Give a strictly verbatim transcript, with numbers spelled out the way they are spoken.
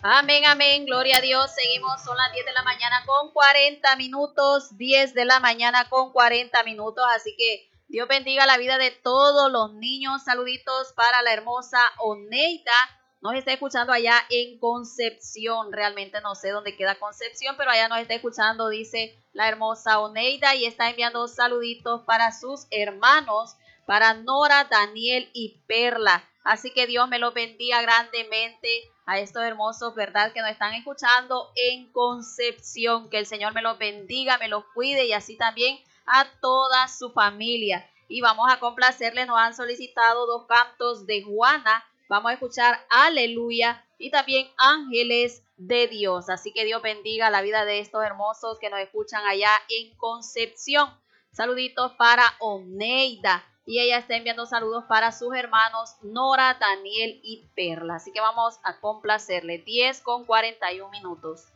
Amén, amén, gloria a Dios. Seguimos, son las diez de la mañana con cuarenta minutos, diez de la mañana con cuarenta minutos, así que Dios bendiga la vida de todos los niños. Saluditos para la hermosa Oneida, nos está escuchando allá en Concepción. Realmente no sé dónde queda Concepción, pero allá nos está escuchando, dice la hermosa Oneida, y está enviando saluditos para sus hermanos, para Nora, Daniel y Perla. Así que Dios me los bendiga grandemente a estos hermosos, ¿verdad?, que nos están escuchando en Concepción. Que el Señor me los bendiga, me los cuide, y así también a toda su familia. Y vamos a complacerles, nos han solicitado dos cantos de Juana. Vamos a escuchar Aleluya y también Ángeles de Dios. Así que Dios bendiga la vida de estos hermosos que nos escuchan allá en Concepción. Saluditos para Oneida, y ella está enviando saludos para sus hermanos Nora, Daniel y Perla. Así que vamos a complacerle. diez con cuarenta y un minutos.